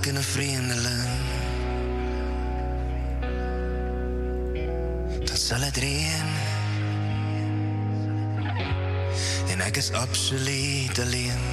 in 'n vreemde land, dan sal dit reën en ek is absoluut alleen.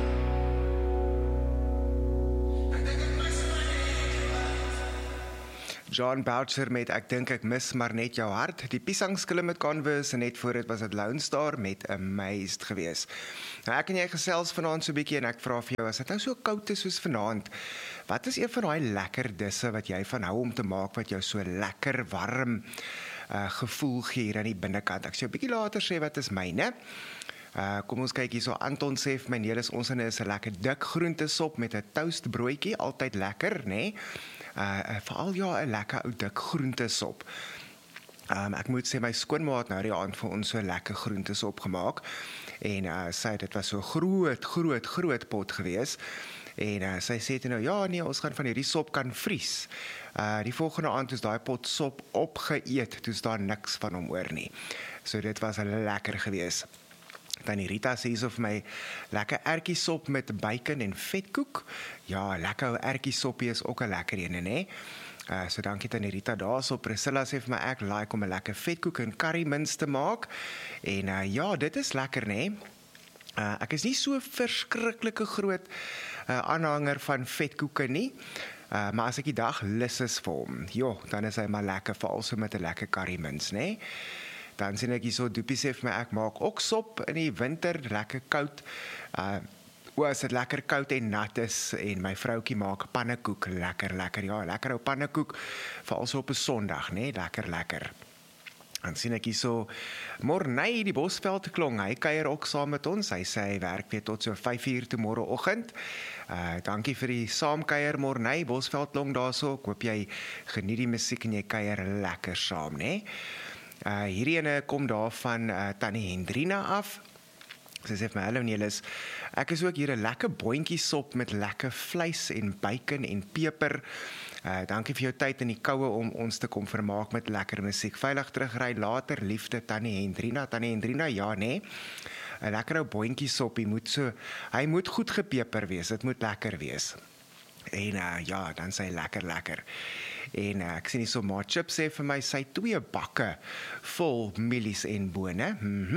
John Boucher met Ek dink ek mis maar net jou hart. Die Piesangskille met Converse en net voor dit was dit Lone Star met Amazed gewees. Nou ek en jy gesels vanaand so 'n bietjie en ek vra vir jou, as dit nou so koud is soos vanaand, wat is een van daai lekker disse wat jy van hou om te maak wat jou so lekker warm gevoel gee hier aan die binnekant? Ek sê 'n bietjie later sê wat is myne. Kom ons kyk hierso. Anton sê vir my Nelis, ons is 'n lekker dik groentesop met 'n toastbroodjie, altyd lekker, né? Veral ja, 'n lekker ou dik groentesop. Ek moet sê my skoonma het nou die aand vir ons so 'n lekker groentesop gemaak en sy dit was so groot pot gewees. En sy sê toe nou, ja nee, ons gaan van hierdie sop kan vries. Die volgende aand is daai pot sop opgeëet, toe's daar niks van hom oor nie. So dit was lekker gewees. Tannie Rita sê hierso vir my, lekker ertjiesop met bacon en vetkoek. Ja, lekker ou ertjiesoppie is ook 'n lekker een, né? So dankie Tannie Rita daarso. Priscilla sê vir my, ek like om 'n lekker vetkoek en currymins te maak. En ja, dit is lekker, né? Ek is nie so verskriklike groot aanhanger van vetkoeke nie. Maar as ek die dag lus is vir hom, dan is hy maar lekker, veral so met 'n lekker currymins, né? Dan sien ek hierso, Doopie sê vir my, ek maak ook sop in die winter, lekker koud. As dit lekker koud en nat is, en my vroukie maak pannekoek, lekker, ja, lekker ou pannekoek, veral so op 'n Sondag, né, lekker. Dan sien ek hierso, Morney, die Bosveld klong, hy kuier ook saam met ons, hy sê hy werk weer tot so 5:00 toe môreoggend. Dankie vir die saamkuier Morney, Bosveld klong daarso, ek hoop jy geniet die musiek en jy kuier lekker saam, né? Hierdie ene kom daar van Tannie Hendrina af. Sy sê vir my, hallo Nelis, ek is ook hier 'n lekker boontjiesop met lekker vleis en bacon en peper. Dankie vir jou tyd in die koue om ons te kom vermaak met lekker musiek. Veilig terugry later, liefde Tannie Hendrina. Tannie Hendrina, ja nee. 'n lekker ou boontjiesop, hy moet goed gepeper wees, dit moet lekker wees. En ja, dan sê hy lekker. En ek sien hier so, maar Chip sê vir my, sy 2 bakke vol mielies en bone.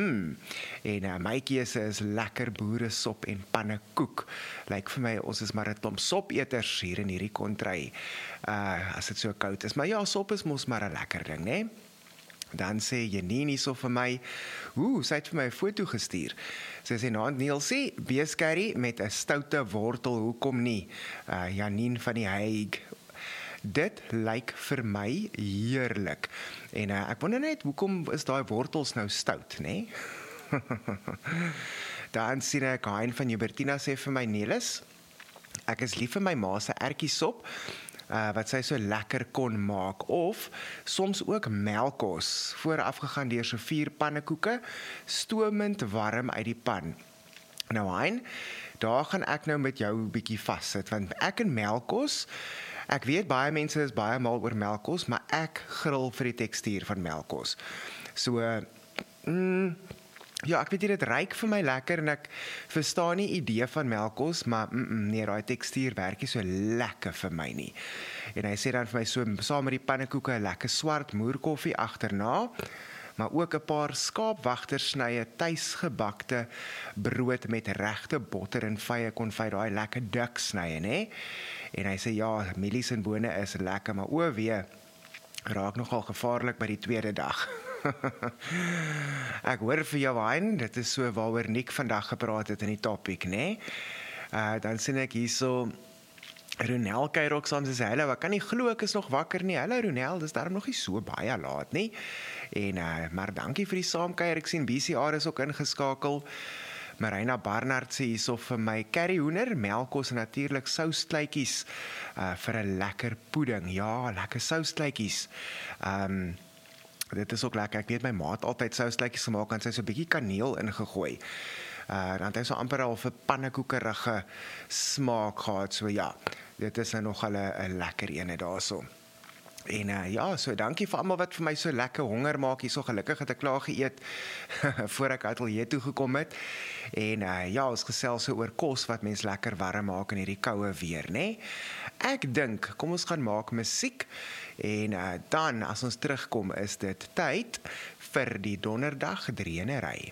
En my keuse is lekker boeresop en pannekoek. Lyk vir my, ons is maar 'n klomp sopeters hier in hierdie kontry, as dit so koud is. Maar ja, sop is mos maar 'n lekker ding, né? Dan sê Janine hierso vir my, sy het vir my 'n foto gestuur. Sy sê, naand Nielsie, beeskerrie met 'n stoute wortel, hoekom nie? Janine van die Hague. Dit lyk vir my heerlik. En ek wonder net, hoekom is daai wortels nou stout, né? Dan sien ek, Hein van Hubertina sê vir my, Nelis, ek is lief vir my ma se ertjiesop, wat sy so lekker kon maak, of soms ook melkos, voorafgegaan deur so 4 pannekoeke, stomend warm uit die pan. Nou Hein, daar gaan ek nou met jou 'n bietjie vassit, want ek en melkos, ek weet baie mense is baie mal oor melkos, maar ek gril vir die tekstuur van melkos. So, ja, ek weet nie, dit ruik vir my lekker en ek verstaan nie idee van melkos, maar nee, daai tekstuur werk nie so lekker vir my nie. En hy sê dan vir my so, saam met die pannekoeke, 'n lekker swart moerkoffie agterna, maar ook 'n paar skaapwagtersnye tuisgebakte brood met regte botter en vye konfyt, daai lekker dik snye, né? En hy sê ja, mielies en bone is lekker, maar wee, raak nogal gevaarlik by die tweede dag. Ek hoor vir jou Hein, dit is so waaroor Nick vandag gepraat het in die topic, né? Dan sien ek hierso, Ronel kuier ook saam, sy sê, hallo, ek kan nie glo ek is nog wakker nie. Hallo Ronel, dis daarom nog nie so baie laat nie. En maar dankie vir die saamkuier, ek sien BCR is ook ingeskakel. Marina Barnard sê hierso vir my, curryhoender, melkos en natuurlik souskluitjies vir 'n lekker pudding. Ja, lekker souskluitjies. Dit is ook lekker, ek weet my ma het altyd souskluitjies gemaak en sy so 'n bietjie kaneel ingegooi. Dan het hy so amper al vir pannekoekerige smaak gehad, so ja, dit is nou nogal 'n lekker ene daarso. En ja, so dankie vir almal wat vir my so lekker honger maak. Hier so gelukkig het ek klaar geëet voor ek ateljee toe gekom het. En ja, ons gesels so oor kos wat mens lekker warm maak in hierdie koue weer, né? Ek dink, kom ons gaan maak musiek. En dan, as ons terugkom, is dit tyd vir die donderdag drieënery.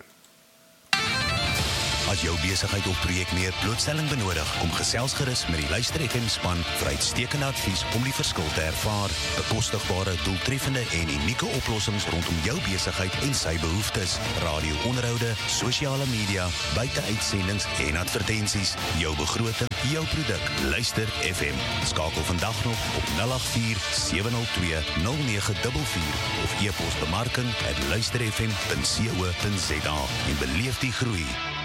As jou besigheid of projek meer blootstelling benodig, kom gesels gerus met die Luister FM span vir uitstekende advies om die verskil te ervaar. Bekostigbare, doeltreffende en unieke oplossings rondom jou besigheid en sy behoeftes. Radio-onderhoude, sosiale media, buiteuitsendings en advertensies. Jou begroting, jou produk. Luister FM. Skakel vandag nog op 084 702 0944 of e-pos bemarking@luisterfm.co.za en beleef die groei.